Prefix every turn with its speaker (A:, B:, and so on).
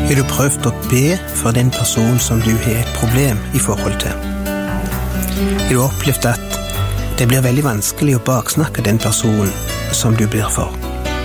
A: Har du prøvd å be for den personen som du har et problem i forhold til? Har du opplevd at det blir veldig vanskelig å baksnakke den personen som du ber for?